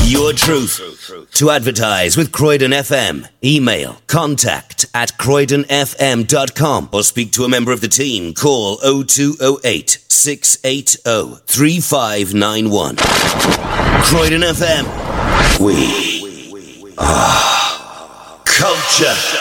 your truth. To advertise with Croydon FM, email contact@croydonfm.com or speak to a member of the team. Call 0208 680 3591. Croydon FM. We are culture.